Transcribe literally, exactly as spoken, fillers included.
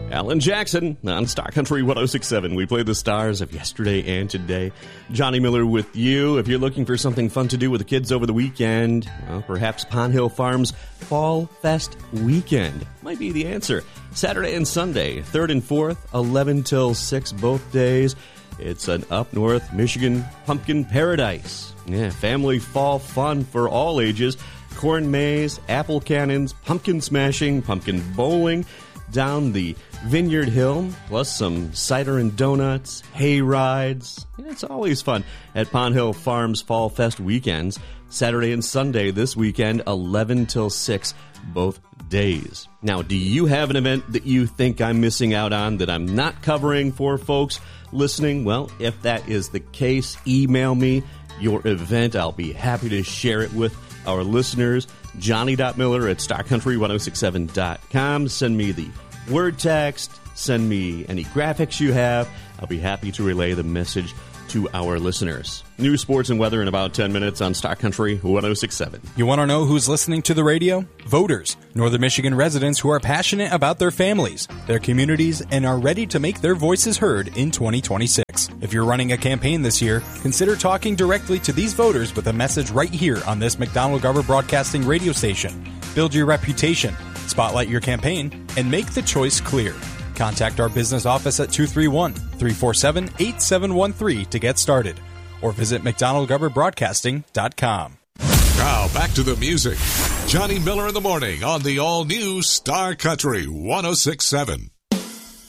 Alan Jackson on Star Country one oh six point seven. We play the stars of yesterday and today. Johnny Miller with you. If you're looking for something fun to do with the kids over the weekend, well, perhaps Pond Hill Farms Fall Fest Weekend might be the answer. Saturday and Sunday, third and fourth, eleven till six both days. It's an up north Michigan pumpkin paradise. Yeah, family fall fun for all ages. Corn maze, apple cannons, pumpkin smashing, pumpkin bowling, down the Vineyard Hill, plus some cider and donuts, hay rides. It's always fun at Pond Hill Farms Fall Fest weekends, Saturday and Sunday this weekend, eleven till six, both days. Now, do you have an event that you think I'm missing out on that I'm not covering for folks listening? Well, if that is the case, email me your event. I'll be happy to share it with our listeners. Johnny dot Miller at star country one oh six seven dot com. Send me the word text. Send me any graphics you have. I'll be happy to relay the message to our listeners. News, sports, and weather in about ten minutes on Star Country one oh six point seven. You want to know who's listening to the radio? Voters. Northern Michigan residents who are passionate about their families, their communities, and are ready to make their voices heard in twenty twenty-six. If you're running a campaign this year, consider talking directly to these voters with a message right here on this McDonald-Garber Broadcasting radio station. Build your reputation, spotlight your campaign, and make the choice clear. Contact our business office at two three one, three four seven, eight seven one three to get started, or visit mcdonald garber broadcasting dot com. Now back to the music. Johnny Miller in the morning on the all-new Star Country one oh six point seven.